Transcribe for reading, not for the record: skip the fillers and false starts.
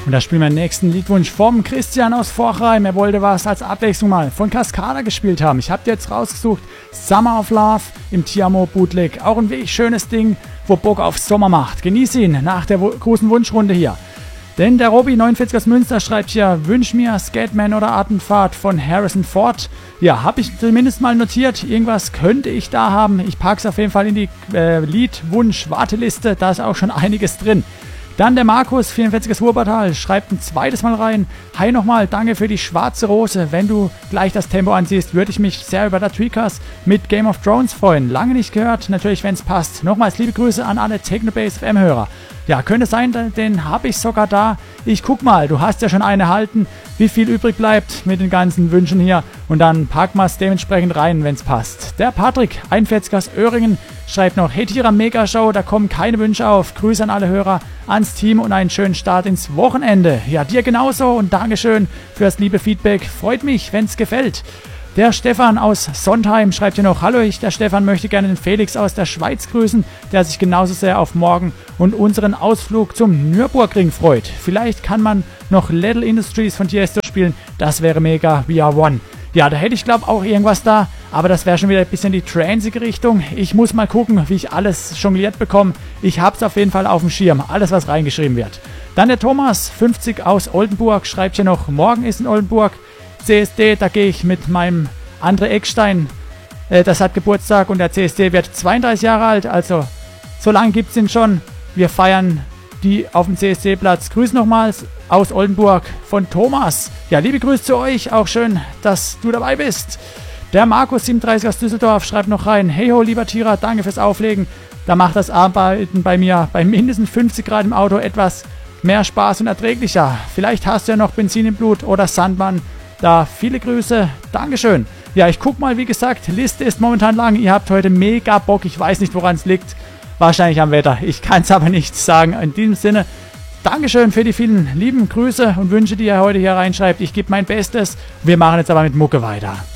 Und da spielen wir den nächsten Liedwunsch vom Christian aus Vorchheim. Er wollte was als Abwechslung mal von Cascada gespielt haben. Ich habe dir jetzt rausgesucht, Summer of Love im Tiamo Bootleg. Auch ein wirklich schönes Ding, wo Bock auf Sommer macht. Genieß ihn nach der großen Wunschrunde hier. Denn der Robi 49 aus Münster schreibt hier, wünsch mir Skatman oder Artenfahrt von Harrison Ford. Ja, habe ich zumindest mal notiert. Irgendwas könnte ich da haben. Ich packe es auf jeden Fall in die Liedwunsch-Warteliste. Da ist auch schon einiges drin. Dann der Markus, 44 aus Wurbertal, schreibt ein zweites Mal rein. Hi nochmal, danke für die schwarze Rose. Wenn du gleich das Tempo ansiehst, würde ich mich sehr über der Tweakers mit Game of Thrones freuen. Lange nicht gehört, natürlich wenn es passt. Nochmals liebe Grüße an alle Technobase FM-Hörer. Ja, könnte sein, den habe ich sogar da. Ich guck mal, du hast ja schon eine erhalten, wie viel übrig bleibt mit den ganzen Wünschen hier. Und dann packen wir es dementsprechend rein, wenn es passt. Der Patrick, 41 aus Öhringen, schreibt noch, hey Tira, Mega-Show, da kommen keine Wünsche auf. Grüße an alle Hörer, ans Team und einen schönen Start ins Wochenende. Ja, dir genauso und Dankeschön fürs liebe Feedback. Freut mich, wenn es gefällt. Der Stefan aus Sondheim schreibt hier noch, hallo, der Stefan möchte gerne den Felix aus der Schweiz grüßen, der sich genauso sehr auf morgen und unseren Ausflug zum Nürburgring freut. Vielleicht kann man noch Little Industries von Tiesto spielen, das wäre mega, we are one. Ja, da hätte ich glaube auch irgendwas da, aber das wäre schon wieder ein bisschen die transige Richtung. Ich muss mal gucken, wie ich alles jongliert bekomme. Ich hab's auf jeden Fall auf dem Schirm, alles was reingeschrieben wird. Dann der Thomas, 50 aus Oldenburg, schreibt hier noch, morgen ist in Oldenburg CSD, da gehe ich mit meinem André Eckstein, das hat Geburtstag und der CSD wird 32 Jahre alt, also so lange gibt es ihn schon. Wir feiern die auf dem CSD-Platz. Grüß nochmals aus Oldenburg von Thomas. Ja, liebe Grüße zu euch, auch schön, dass du dabei bist. Der Markus, 37 aus Düsseldorf, schreibt noch rein, hey ho, lieber Tira, danke fürs Auflegen. Da macht das Arbeiten bei mir bei mindestens 50 Grad im Auto etwas mehr Spaß und erträglicher. Vielleicht hast du ja noch Benzin im Blut oder Sandmann. Da viele Grüße, Dankeschön. Ja, ich guck mal, wie gesagt, Liste ist momentan lang. Ihr habt heute mega Bock, ich weiß nicht, woran es liegt. Wahrscheinlich am Wetter, ich kann es aber nicht sagen. In diesem Sinne, Dankeschön für die vielen lieben Grüße und Wünsche, die ihr heute hier reinschreibt. Ich gebe mein Bestes. Wir machen jetzt aber mit Mucke weiter.